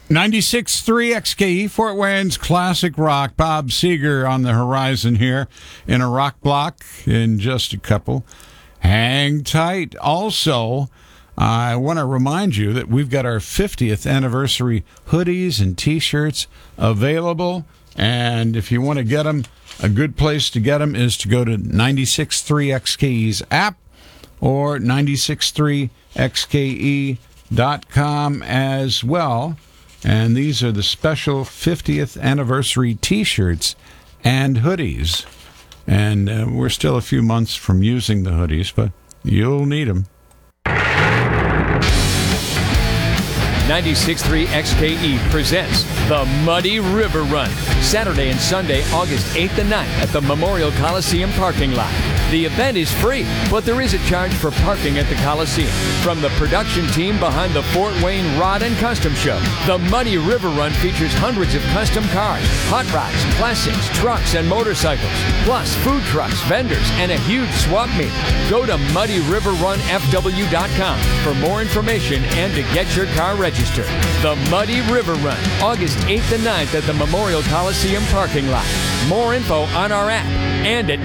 96.3 XKE, Fort Wayne's classic rock. Bob Seger on the horizon here in a rock block in just a couple. Hang tight. Also, I want to remind you that we've got our 50th anniversary hoodies and T-shirts available. And if you want to get them, a good place to get them is to go to 96.3 XKE's app or 963xke.com as well. And these are the special 50th anniversary T-shirts and hoodies. And we're still a few months from using the hoodies, but you'll need them. 96.3 XKE presents the Muddy River Run, Saturday and Sunday, August 8th and 9th at the Memorial Coliseum parking lot. The event is free, but there is a charge for parking at the Coliseum. From the production team behind the Fort Wayne Rod and Custom Show, the Muddy River Run features hundreds of custom cars, hot rods, classics, trucks, and motorcycles, plus food trucks, vendors, and a huge swap meet. Go to MuddyRiverRunFW.com for more information and to get your car registered. The Muddy River Run, August 8th and 9th at the Memorial Coliseum parking lot. More info on our app and at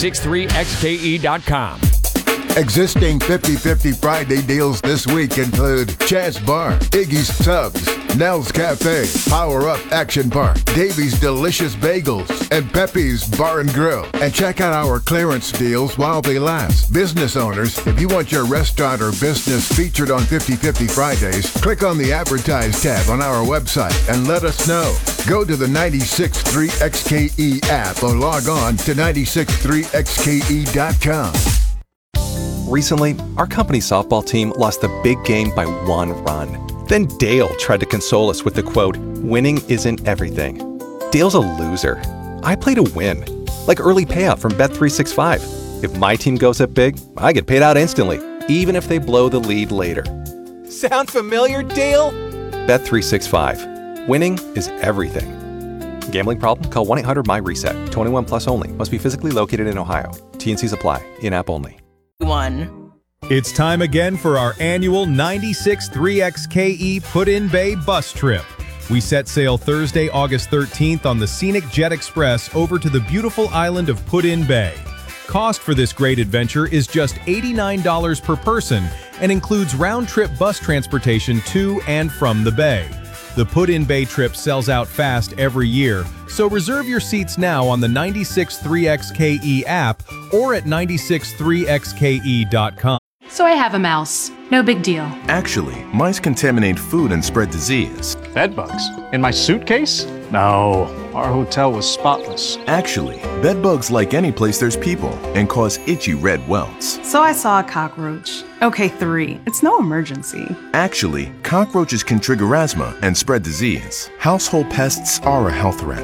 963xke.com. Existing 50/50 Friday deals this week include Chance Bar, Iggy's Subs, Nell's Cafe, Power Up Action Park, Davy's Delicious Bagels, and Pepe's Bar and Grill. And check out our clearance deals while they last. Business owners, if you want your restaurant or business featured on 50/50 Fridays, click on the Advertise tab on our website and let us know. Go to the 96.3 XKE app or log on to 963xke.com. Recently, our company softball team lost the big game by 1 run. Then Dale tried to console us with the quote, "Winning isn't everything." Dale's a loser. I play to win. Like early payout from Bet365. If my team goes up big, I get paid out instantly, even if they blow the lead later. Sound familiar, Dale? Bet365. Winning is everything. Gambling problem? Call 1-800-MY-RESET. 21 plus only. Must be physically located in Ohio. T&Cs apply. In-app only. It's time again for our annual 96.3 XKE Put-in Bay bus trip. We set sail Thursday, August 13th on the scenic Jet Express over to the beautiful island of Put-in Bay. Cost for this great adventure is just $89 per person and includes round-trip bus transportation to and from the bay. The Put-in Bay trip sells out fast every year, so reserve your seats now on the 96.3 XKE app or at 963xke.com. So I have a mouse. No big deal. Actually, mice contaminate food and spread disease. Bedbugs? In my suitcase? No, our hotel was spotless. Actually, bedbugs like any place there's people and cause itchy red welts. So I saw a cockroach. Okay, 3. It's no emergency. Actually, cockroaches can trigger asthma and spread disease. Household pests are a health threat.